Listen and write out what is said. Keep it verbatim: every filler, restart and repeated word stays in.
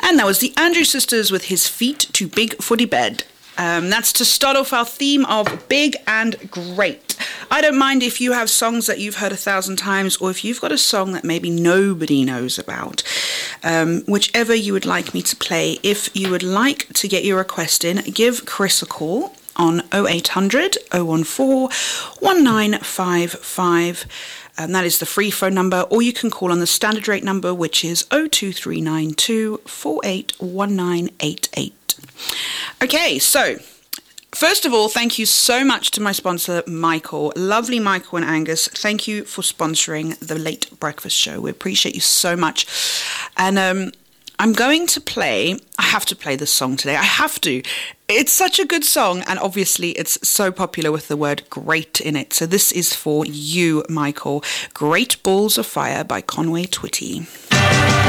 And that was the Andrew Sisters with His Feet Too Big for the Bed. Um, that's to start off our theme of big and great. I don't mind if you have songs that you've heard a thousand times, or if you've got a song that maybe nobody knows about. Um, whichever you would like me to play. If you would like to get your request in, give Chris a call on oh eight hundred, oh one four, one nine five five. And that is the free phone number, or you can call on the standard rate number, which is oh two three nine two, four eight one nine eight eight. Okay, so first of all, thank you so much to my sponsor, Michael. Lovely Michael and Angus. Thank you for sponsoring the Late Breakfast Show. We appreciate you so much. And um, I'm going to play, I have to play this song today. I have to. It's such a good song, and obviously it's so popular with the word great in it. So this is for you, Michael. Great Balls of Fire by Conway Twitty.